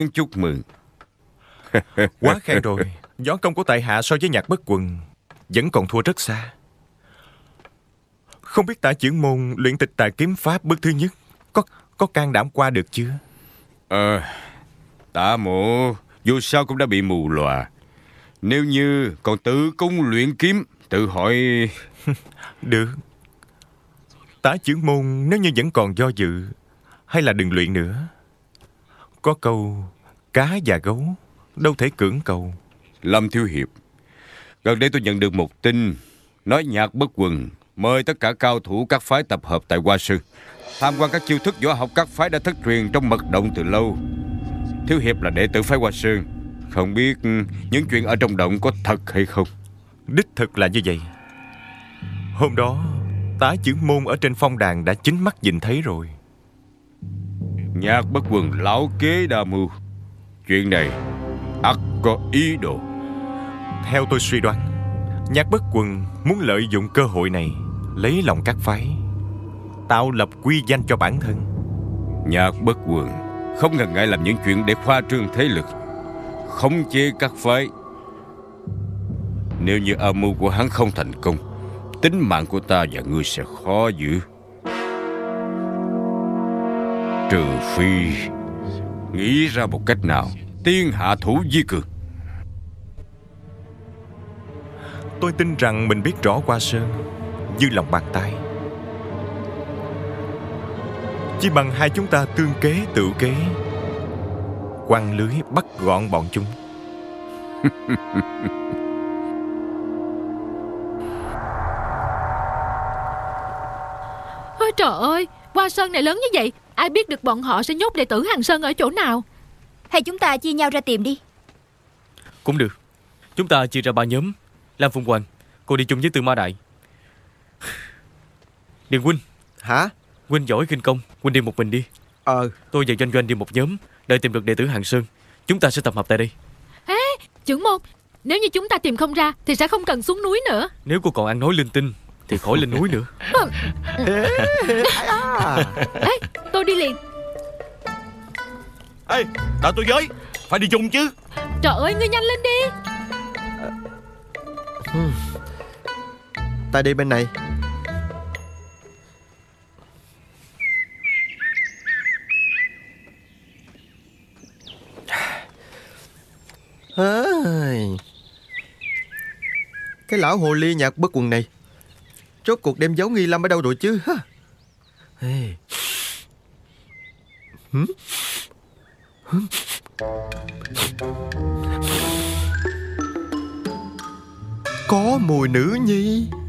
Chúc mừng. Quá khen rồi. Võ công của tại hạ so với Nhạc Bất Quần vẫn còn thua rất xa. Không biết Tả Chưởng Môn luyện Tịch Tà Kiếm Pháp bước thứ nhất có can đảm qua được chưa? Tả mộ dù sao cũng đã bị mù lòa. Nếu như còn tự cung luyện kiếm, tự hỏi... Được. Tả Chưởng Môn nếu như vẫn còn do dự, hay là đừng luyện nữa. Có câu cá và gấu đâu thể cưỡng cầu. Lâm thiếu hiệp, gần đây tôi nhận được một tin nói Nhạc Bất Quần mời tất cả cao thủ các phái tập hợp tại Hoa Sơn, tham quan các chiêu thức võ học các phái đã thất truyền trong mật động từ lâu. Thiếu hiệp là đệ tử phái Hoa Sơn, không biết những chuyện ở trong động có thật hay không? Đích thực là như vậy. Hôm đó Tả Chưởng Môn ở trên phong đàn đã chính mắt nhìn thấy rồi. Nhạc Bất Quần lão kế đa mưu, chuyện này ắt có ý đồ. Theo tôi suy đoán, Nhạc Bất Quần muốn lợi dụng cơ hội này lấy lòng các phái, tạo lập quy danh cho bản thân. Nhạc Bất Quần không ngần ngại làm những chuyện để khoa trương thế lực, khống chế các phái. Nếu như âm mưu của hắn không thành công, tính mạng của ta và ngươi sẽ khó giữ. Trừ phi nghĩ ra một cách nào tiên hạ thủ vi cường. Tôi tin rằng mình biết rõ Hoa Sơn như lòng bàn tay. Chỉ bằng hai chúng ta tương kế tự kế, quăng lưới bắt gọn bọn chúng. Ôi trời ơi, Hoa Sơn này lớn như vậy, ai biết được bọn họ sẽ nhốt đệ tử Hằng Sơn ở chỗ nào? Hay chúng ta chia nhau ra tìm đi. Cũng được. Chúng ta chia ra 3 nhóm. Lam Phụng Hoàng, cô đi chung với Tư Ma Đại. Điền huynh. Hả? Huynh giỏi khinh công, huynh đi một mình đi. Tôi và Doanh Doanh đi một nhóm. Đợi tìm được đệ tử Hằng Sơn, chúng ta sẽ tập hợp tại đây. Ê, Chưởng Môn, nếu như chúng ta tìm không ra thì sẽ không cần xuống núi nữa. Nếu cô còn ăn nói linh tinh thì khỏi lên núi nữa. Ê, tôi đi liền. Ê, đợi tôi với, phải đi chung chứ. Trời ơi, ngươi nhanh lên đi. Ta đi bên này. Cái lão hồ ly Nhạc Bất Quần này rốt cuộc đem giấu Nghi Lâm ở đâu rồi chứ? Có mùi nữ nhi.